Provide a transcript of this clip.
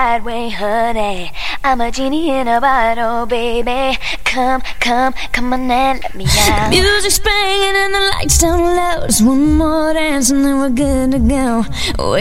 right way, honey. I'm a genie in a bottle, baby. Come, come, come on and let me out. Music's playing and the lights down low. Just one more dance and then we're good to go.